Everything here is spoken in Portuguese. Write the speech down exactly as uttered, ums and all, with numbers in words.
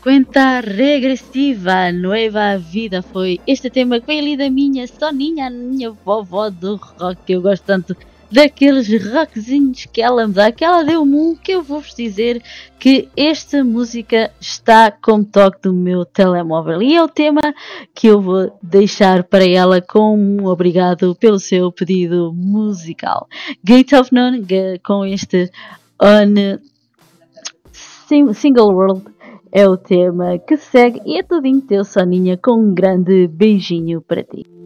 Cuenta regressiva, Nueva Vida foi este tema que foi ali da minha Soninha, a minha vovó do rock. Eu gosto tanto daqueles rockzinhos que ela me dá, que ela deu-me um, que eu vou-vos dizer que esta música está com toque do meu telemóvel. E é o tema que eu vou deixar para ela como um obrigado pelo seu pedido musical. Gate of None, com este On Single World, é o tema que segue e é tudinho teu, Soninha, com um grande beijinho para ti.